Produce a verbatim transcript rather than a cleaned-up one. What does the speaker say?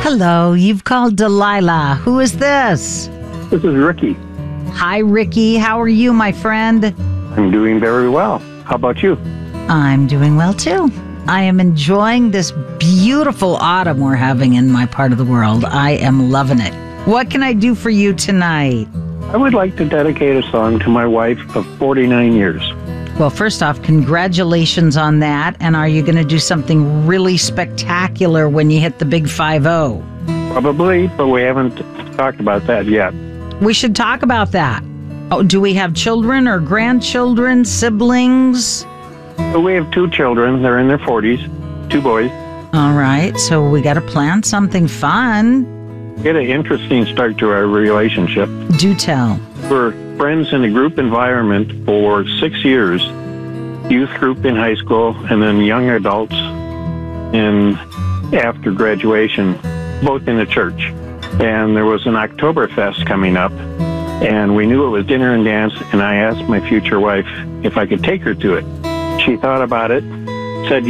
Hello, you've called Delilah. Who is this? This is Ricky. Hi, Ricky. How are you, my friend? I'm doing very well. How about you? I'm doing well, too. I am enjoying this beautiful autumn we're having in my part of the world. I am loving it. What can I do for you tonight? I would like to dedicate a song to my wife of forty-nine years. Well, first off, congratulations on that. And are you going to do something really spectacular when you hit the big five oh? Probably, but we haven't talked about that yet. We should talk about that. Oh, do we have children or grandchildren, siblings? So we have two children. They're in their forties, two boys. All right, so we got to plan something fun. We had an interesting start to our relationship. Do tell. We're friends in a group environment for six years. Youth group in high school, and then young adults in after graduation, both in the church. And there was an Oktoberfest coming up, and we knew it was dinner and dance, and I asked my future wife if I could take her to it. She thought about it, said